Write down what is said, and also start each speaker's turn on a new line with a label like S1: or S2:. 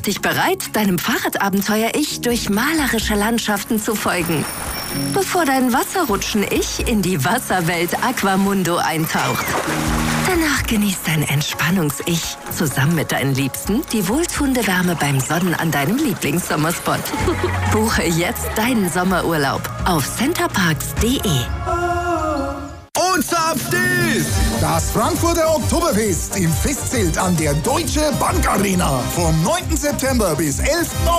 S1: dich bereit, deinem Fahrradabenteuer-Ich durch malerische Landschaften zu folgen, bevor dein Wasserrutschen-Ich in die Wasserwelt Aquamundo eintaucht. Danach genießt dein Entspannungs-Ich zusammen mit deinen Liebsten die wohltuende Wärme beim Sonnen an deinem Lieblingssommerspot. Buche jetzt deinen Sommerurlaub auf centerparks.de.
S2: Und zapft ist
S3: das Frankfurter Oktoberfest im Festzelt an der Deutsche Bank Arena vom 9. September bis 11.